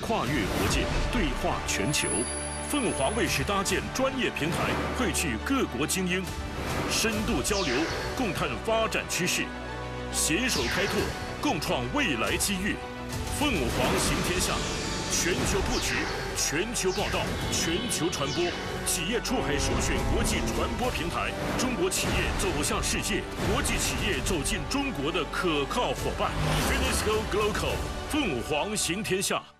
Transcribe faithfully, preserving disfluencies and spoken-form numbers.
跨越国界，对话全球。凤凰卫视搭建专业平台，汇聚各国精英，深度交流，共探发展趋势，携手开拓，共创未来机遇。凤凰行天下，全球布局，全球报道，全球传播。企业出海首选国际传播平台，中国企业走向世界，国际企业走进中国的可靠伙伴。Finisco Global， 凤凰行天下。